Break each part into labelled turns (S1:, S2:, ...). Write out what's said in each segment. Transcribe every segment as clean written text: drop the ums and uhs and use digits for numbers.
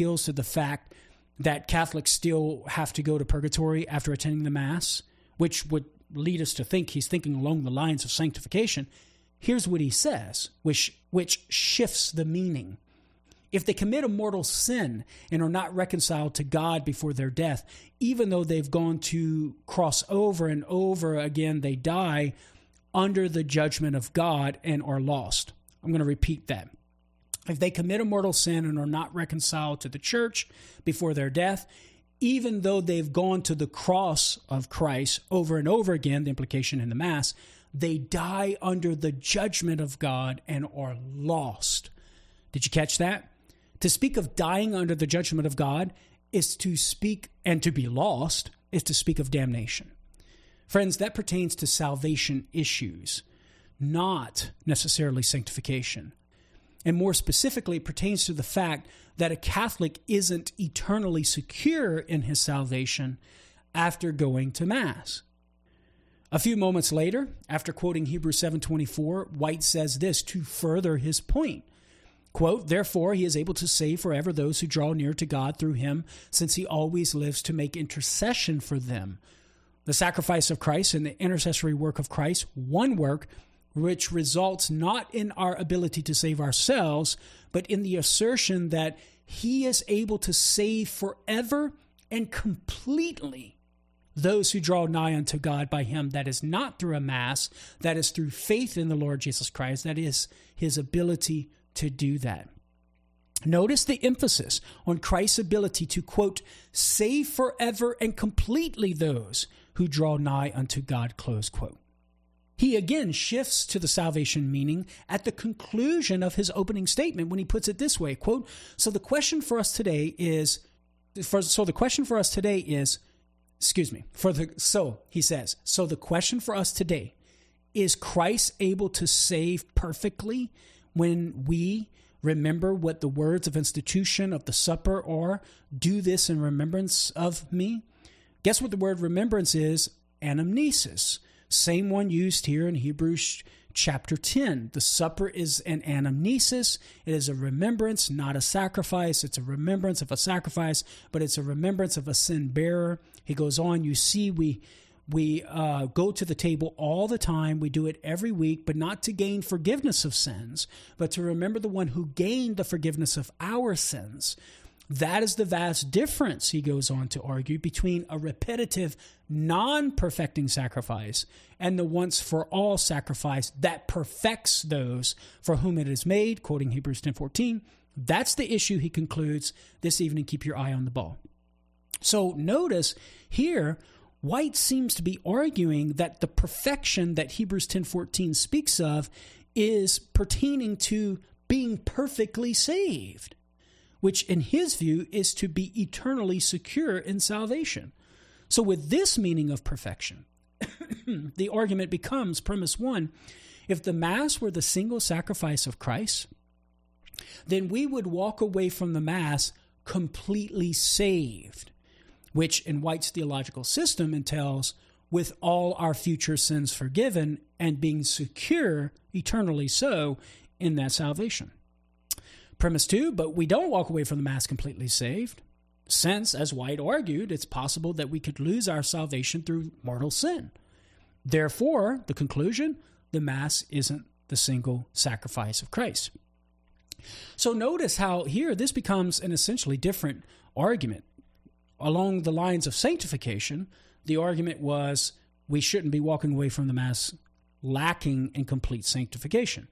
S1: appeals to the fact that Catholics still have to go to purgatory after attending the Mass, which would lead us to think he's thinking along the lines of sanctification. Here's what he says, which shifts the meaning. If they commit a mortal sin and are not reconciled to God before their death, even though they've gone to cross over and over again, they die under the judgment of God and are lost. I'm going to repeat that. If they commit a mortal sin and are not reconciled to the church before their death, even though they've gone to the cross of Christ over and over again, the implication in the Mass, they die under the judgment of God and are lost. Did you catch that? To speak of dying under the judgment of God is to speak, and to be lost is to speak of damnation. Friends, that pertains to salvation issues, not necessarily sanctification. And more specifically, it pertains to the fact that a Catholic isn't eternally secure in his salvation after going to Mass. A few moments later, after quoting Hebrews 7:24, White says this to further his point. Quote, "Therefore he is able to save forever those who draw near to God through him, since he always lives to make intercession for them." The sacrifice of Christ and the intercessory work of Christ, one work which results not in our ability to save ourselves, but in the assertion that he is able to save forever and completely those who draw nigh unto God by him. That is not through a Mass, that is through faith in the Lord Jesus Christ. That is his ability to do that. Notice the emphasis on Christ's ability to, quote, save forever and completely those who draw nigh unto God, close quote. He again shifts to the salvation meaning at the conclusion of his opening statement when he puts it this way, quote, so the question for us today is, the question for us today is Christ able to save perfectly when we remember what the words of institution of the supper are? Do this in remembrance of me. Guess what the word remembrance is? Anamnesis. Same one used here in Hebrews chapter 10. The supper is an anamnesis. It is a remembrance, not a sacrifice. It's a remembrance of a sacrifice, but it's a remembrance of a sin bearer. He goes on, you see, we go to the table all the time. We do it every week, but not to gain forgiveness of sins, but to remember the one who gained the forgiveness of our sins. That is the vast difference, he goes on to argue, between a repetitive, non-perfecting sacrifice and the once-for-all sacrifice that perfects those for whom it is made, quoting Hebrews 10:14. That's the issue, he concludes, this evening. Keep your eye on the ball. So notice here, White seems to be arguing that the perfection that Hebrews 10:14 speaks of is pertaining to being perfectly saved, which in his view is to be eternally secure in salvation. So with this meaning of perfection, the argument becomes, premise one, if the Mass were the single sacrifice of Christ, then we would walk away from the Mass completely saved, which in White's theological system entails with all our future sins forgiven and being secure, eternally so, in that salvation. Premise two, but we don't walk away from the Mass completely saved, since, as White argued, it's possible that we could lose our salvation through mortal sin. Therefore, the conclusion, the Mass isn't the single sacrifice of Christ. So notice how here this becomes an essentially different argument. Along the lines of sanctification, the argument was we shouldn't be walking away from the Mass lacking in complete sanctification.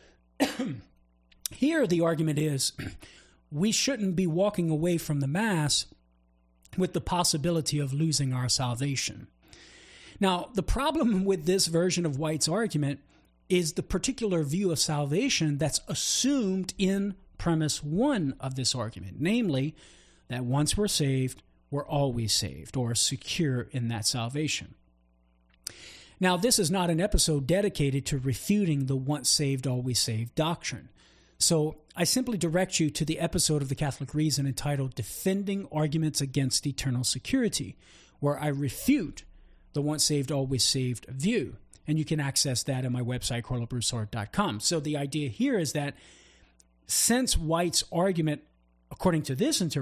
S1: Here, the argument is we shouldn't be walking away from the Mass with the possibility of losing our salvation. Now, the problem with this version of White's argument is the particular view of salvation that's assumed in premise one of this argument, namely that once we're saved, we're always saved or secure in that salvation. Now, this is not an episode dedicated to refuting the once saved, always saved doctrine. So I simply direct you to the episode of The Catholic Reason entitled Defending Arguments Against Eternal Security, where I refute the once saved, always saved view. And you can access that at my website, carlobroussard.com. So the idea here is that since White's argument, according to this interpretation,